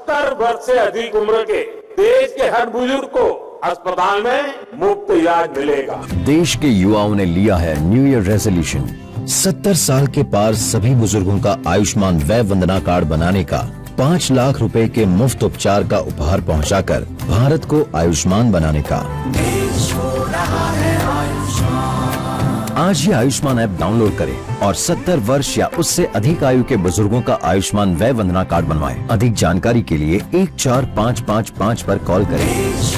70 वर्ष से अधिक उम्र के देश के हर बुजुर्ग को अस्पताल में मुफ्त इलाज मिलेगा। देश के युवाओं ने लिया है न्यू ईयर रेजोल्यूशन, 70 साल के पार सभी बुजुर्गों का आयुष्मान वय वंदना कार्ड बनाने का, 5 लाख रुपए के मुफ्त उपचार का उपहार पहुंचाकर भारत को आयुष्मान बनाने का। आज ही आयुष्मान ऐप डाउनलोड करें और 70 वर्ष या उससे अधिक आयु के बुजुर्गों का आयुष्मान वय वंदना कार्ड बनवाएं। अधिक जानकारी के लिए 14555 पर कॉल करें।